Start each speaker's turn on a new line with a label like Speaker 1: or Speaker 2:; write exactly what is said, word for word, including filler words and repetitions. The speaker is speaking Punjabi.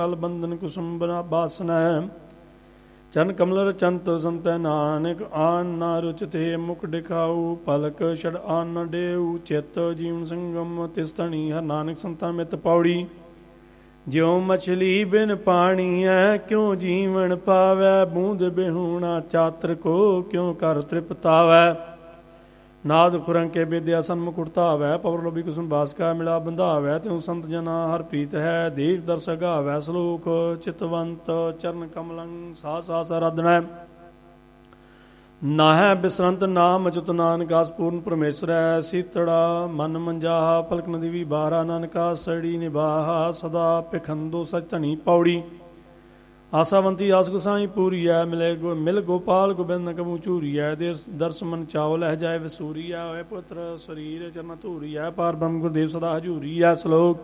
Speaker 1: ਬੰਧਨ ਕੁਸੁਮ ਬਾਸਨੈ ਚਰਨ ਕਮਲ ਚੰਤ ਸੰਤੈ ਨਾਨਕ ਆਨ ਨਾ ਰੁਚਤੇ ਮੁਖ ਦਿਖਾਊ ਪਲਕ ਛੜ ਆਨ ਨ ਡੇਊ ਚਿਤ ਜੀਵਨ ਸੰਗਮ ਤਿਸ ਧਣੀ ਹਰ ਨਾਨਕ ਸੰਤਾਂ ਮਿਤ ਪੌੜੀ ਜਿਉ ਮਛਲੀ ਬਿਨ ਪਾਣੀ ਐ ਕਿਉ ਜੀਵਨ ਪਾਵੈ ਬੂੰਦ ਬਿਹੂਣਾ ਚਾਤਰ ਕੋ ਕਿਉ ਕਰ ਤ੍ਰਿਪਤਾਵੈ ਨਾਦ ਖੁਰੰਕੇ ਵਿਦਿਆ ਸਨਮੁਖ ਉਠਤਾਵੈ ਪਵਰ ਲੋਭੀ ਕੁਸੁਮ ਬਾਸਕਾ ਮਿਲਾ ਬੰਧਾਵੈ ਤਿਉ ਸੰਤ ਜਨਾ ਹਰ ਪ੍ਰੀਤ ਹੈ ਦੇਖ ਦਰਸ ਗਾਵੈ ਸਲੋਕ ਚਿਤਵੰਤ ਚਰਨ ਕਮਲੰ ਸਾ ਸਾ ਸਰਾਧਨੈ ਨਾਹੈ ਬਿਸਰੰਤ ਨਾਮ ਅਚੁਤ ਨਾਨਕਾਸ ਪੂਰਨ ਪਰਮੇਸ਼ਰੈ ਸੀਤੜਾ ਮਨ ਮੰਜਾਹਾ ਪਲਕ ਨਦੀ ਵੀ ਬਾਰਾ ਨਾਨਕਾ ਸੜੀ ਨਿਬਾਹਾ ਸਦਾ ਭਿਖੰਦੋ ਸਚ ਧਣੀ ਪੌੜੀ ਆਸਾਵੰਤੀ ਆਸ ਗੁਸਾਈ ਪੂਰੀ ਹੈ ਮਿਲੇ ਗੋ ਮਿਲ ਗੋਪਾਲ ਗੋਬਿੰਦ ਕਬੂ ਚੂਰੀ ਹੈ ਦੇ ਦਰਸ ਮਨ ਚਾਉ ਲਹਿ ਜਾਏ ਵਸੂਰੀ ਹੈ ਹੋਏ ਪੁੱਤਰ ਸਰੀਰ ਚਰਨ ਧੂਰੀ ਹੈ ਪਾਰ ਬ੍ਰਹਮ ਗੁਰਦੇਵ ਸਦਾ ਹਜੂਰੀ ਹੈ ਸਲੋਕ